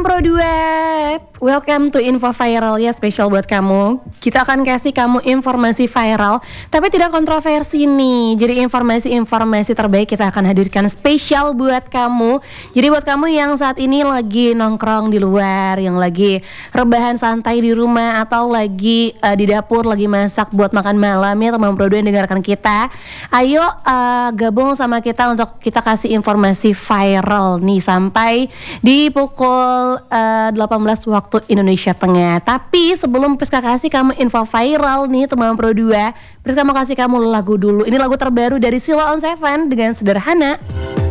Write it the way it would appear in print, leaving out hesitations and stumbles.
teman Pro 2, welcome to Info Viral ya, spesial buat kamu. Kita akan kasih kamu informasi viral, tapi tidak kontroversi nih. Jadi informasi-informasi terbaik kita akan hadirkan spesial buat kamu. Jadi buat kamu yang saat ini lagi nongkrong di luar, yang lagi rebahan santai di rumah, atau lagi di dapur lagi masak buat makan malam ya, teman Pro 2 yang dengarkan kita. Ayo gabung sama kita untuk kita kasih informasi viral nih sampai di pukul 18 waktu Indonesia Tengah. Tapi sebelum Priska kasih kamu info viral nih teman Pro 2, Priska mau kasih kamu lagu dulu. Ini lagu terbaru dari Sheila on 7 dengan Sederhana.